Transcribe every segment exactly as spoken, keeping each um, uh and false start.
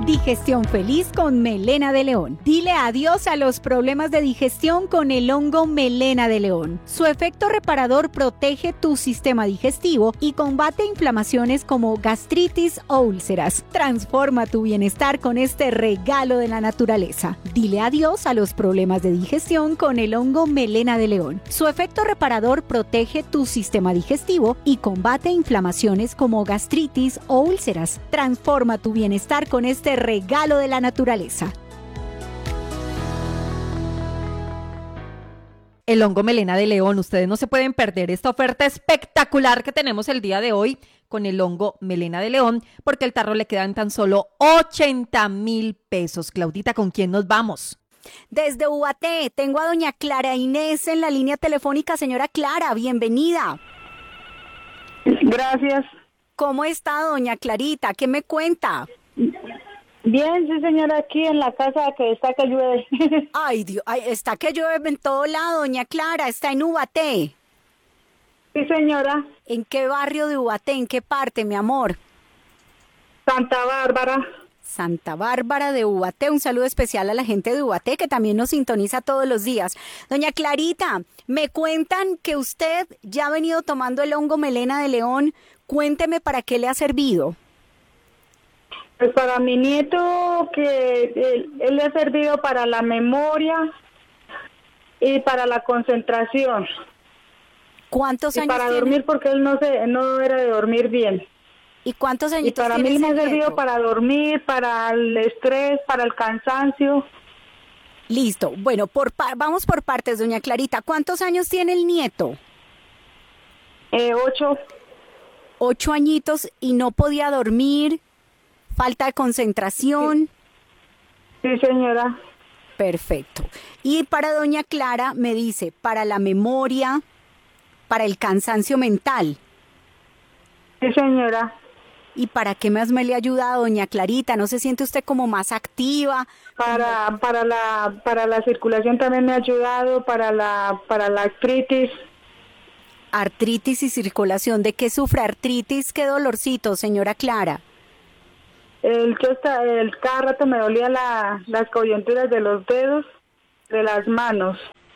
Digestión feliz con melena de león. Dile adiós a los problemas de digestión con el hongo melena de león. Su efecto reparador protege tu sistema digestivo y combate inflamaciones como gastritis o úlceras. Transforma tu bienestar con este regalo de la naturaleza. Dile adiós a los problemas de digestión con el hongo melena de león. Su efecto reparador protege tu sistema digestivo y combate inflamaciones como gastritis o úlceras. Transforma tu bienestar con este regalo de la naturaleza. El hongo melena de león, ustedes no se pueden perder esta oferta espectacular que tenemos el día de hoy con el hongo melena de león, porque el tarro le quedan tan solo ochenta mil pesos. Claudita, ¿con quién nos vamos? Desde Ubaté, tengo a doña Clara Inés en la línea telefónica. Señora Clara, bienvenida. Gracias. ¿Cómo está doña Clarita? ¿Qué me cuenta? Bien, sí señora, aquí en la casa que está que llueve. Ay, Dios, ay, está que llueve en todo lado, doña Clara, está en Ubaté. Sí señora. ¿En qué barrio de Ubaté? ¿En qué parte, mi amor? Santa Bárbara. Santa Bárbara de Ubaté, un saludo especial a la gente de Ubaté que también nos sintoniza todos los días. Doña Clarita, me cuentan que usted ya ha venido tomando el hongo melena de león. Cuénteme para qué le ha servido. Pues para mi nieto, que él, él le ha servido para la memoria y para la concentración. ¿Cuántos y años para tiene? dormir, porque él no se no era de dormir bien. ¿Y cuántos años Y para mí me ha servido para dormir, para el estrés, para el cansancio. Listo. Bueno, por pa- vamos por partes, doña Clarita. ¿Cuántos años tiene el nieto? Eh, ocho. Ocho añitos y no podía dormir, falta de concentración. Sí, sí señora. Perfecto. Y para doña Clara me dice, para la memoria, para el cansancio mental. Sí señora. ¿Y para qué más me le ayuda doña Clarita? ¿No se siente usted como más activa? Para para la para la circulación también me ha ayudado, para la para la artritis. Artritis y circulación. ¿De qué sufre artritis? ¿Qué dolorcito, señora Clara? El yo está, el cada rato me dolía la, las coyunturas de los dedos, de las manos.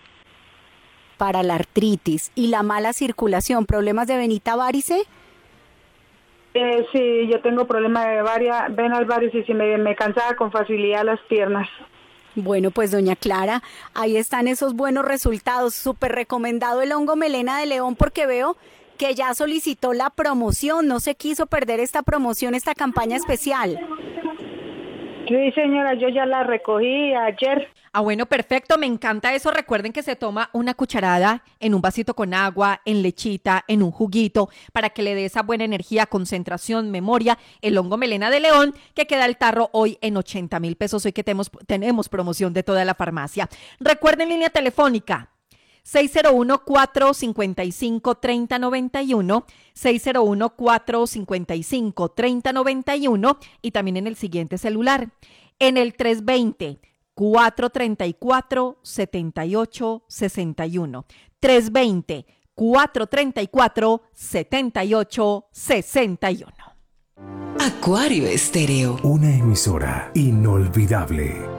Para la artritis. ¿Y la mala circulación? ¿Problemas de venita varice? Eh, sí, yo tengo problema de varias venas varices y me, me cansaba con facilidad las piernas. Bueno, pues doña Clara, ahí están esos buenos resultados. Súper recomendado el hongo melena de león porque veo que ya solicitó la promoción. No se quiso perder esta promoción, esta campaña especial. Sí, señora, yo ya la recogí ayer. Ah, bueno, perfecto, me encanta eso. Recuerden que se toma una cucharada en un vasito con agua, en lechita, en un juguito, para que le dé esa buena energía, concentración, memoria. El hongo melena de león, que queda el tarro hoy en ochenta mil pesos, hoy que tenemos, tenemos promoción de toda la farmacia. Recuerden, línea telefónica seis cero uno, cuatro cinco cinco, tres cero nueve uno, seis cero uno, cuatro cinco cinco, tres cero nueve uno y también en el siguiente celular, en el tres dos cero, cuatro tres cuatro, siete ocho seis uno, tres dos cero, cuatro tres cuatro, siete ocho seis uno. Acuario Estéreo. Una emisora inolvidable.